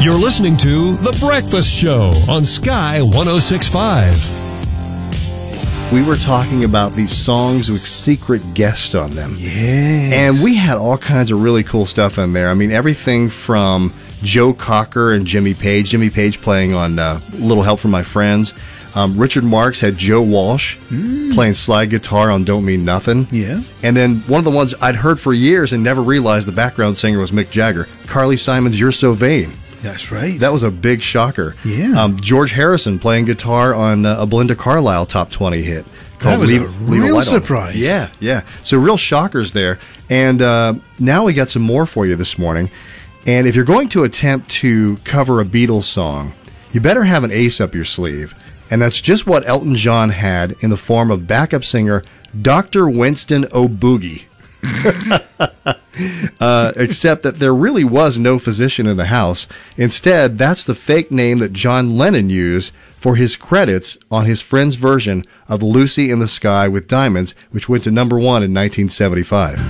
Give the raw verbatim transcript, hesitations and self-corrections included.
You're listening to The Breakfast Show on Sky one oh six point five. We were talking about these songs with secret guests on them. Yeah. And we had all kinds of really cool stuff in there. I mean, everything from Joe Cocker and Jimmy Page. Jimmy Page playing on uh, Little Help from My Friends. Um, Richard Marx had Joe Walsh mm. playing slide guitar on Don't Mean Nothing. Yeah. And then one of the ones I'd heard for years and never realized the background singer was Mick Jagger. Carly Simon's You're So Vain. That's right. That was a big shocker. Yeah. Um, George Harrison playing guitar on uh, a Belinda Carlisle top twenty hit called That was Leave, a Leave real a Light On. surprise. Yeah, yeah. So real shockers there. And uh, now we got some more for you this morning. And if you're going to attempt to cover a Beatles song, you better have an ace up your sleeve. And that's just what Elton John had in the form of backup singer Doctor Winston O'Boogie. uh, except that there really was no physician in the house. Instead, that's the fake name that John Lennon used for his credits on his friend's version of Lucy in the Sky with Diamonds, which went to number one in nineteen seventy-five.